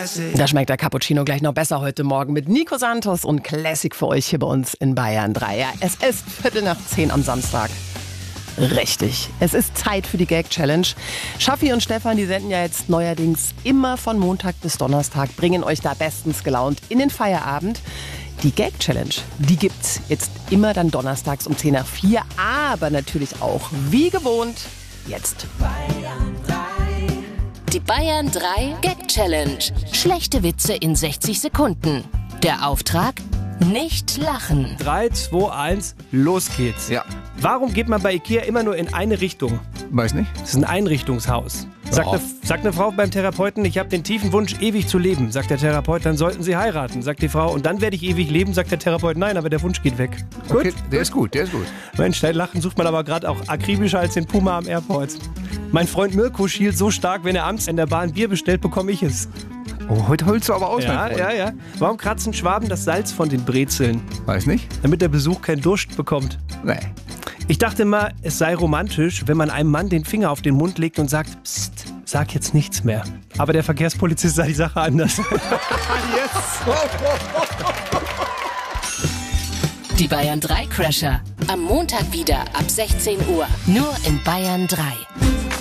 Da schmeckt der Cappuccino gleich noch besser heute Morgen mit Nico Santos und Classic für euch hier bei uns in Bayern 3. Ja, es ist 9:45 am Samstag. Richtig, es ist Zeit für die Gag-Challenge. Schaffi und Stefan, die senden ja jetzt neuerdings immer von Montag bis Donnerstag, bringen euch da bestens gelaunt in den Feierabend. Die Gag-Challenge, die gibt's jetzt immer dann donnerstags um 3:10, aber natürlich auch, wie gewohnt, jetzt. Die Bayern 3 Gag Challenge. Schlechte Witze in 60 Sekunden. Der Auftrag? Nicht lachen. 3, 2, 1, los geht's. Ja. Warum geht man bei Ikea immer nur in eine Richtung? Weiß nicht. Das ist ein Einrichtungshaus. Sagt eine Frau beim Therapeuten, ich habe den tiefen Wunsch, ewig zu leben. Sagt der Therapeut, dann sollten Sie heiraten. Sagt die Frau, und dann werde ich ewig leben. Sagt der Therapeut, nein, aber der Wunsch geht weg. Okay, der ist gut. Mensch, dein Lachen sucht man aber gerade auch akribischer als den Puma am Airport. Mein Freund Mirko schielt so stark, wenn er abends in der Bahn Bier bestellt, bekomme ich es. Oh, heute holst du aber aus, mein Freund. Ja. Warum kratzen Schwaben das Salz von den Brezeln? Weiß nicht. Damit der Besuch keinen Durst bekommt. Nee. Ich dachte mal, es sei romantisch, wenn man einem Mann den Finger auf den Mund legt und sagt, Psst, sag jetzt nichts mehr. Aber der Verkehrspolizist sah die Sache anders. Die Bayern 3 Crasher. Am Montag wieder ab 16 Uhr. Nur in Bayern 3.